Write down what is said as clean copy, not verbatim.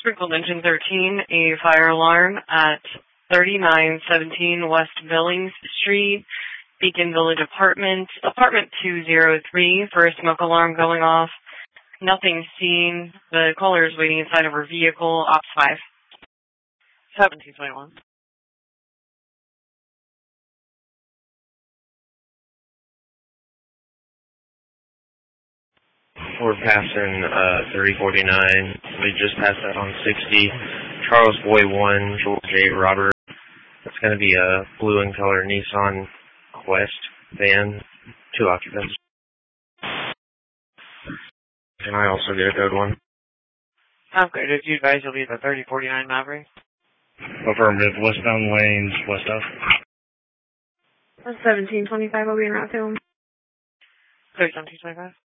Sprinkled Engine 13, a fire alarm at 3917 West Billings Street, Beacon Village Apartment 203, for a smoke alarm going off. Nothing seen. The caller is waiting inside of her vehicle. Ops 5. 1721. We're passing 3049. We just passed that on 60. Charles Boy 1, George 8, Robert. It's going to be a blue in color Nissan Quest van, 2 occupants. Can I also get a code 1? Okay, did you advise you'll be at the 3049 Maverick? Affirmative, westbound lanes, west of. 1725 will be en route to him. 1725.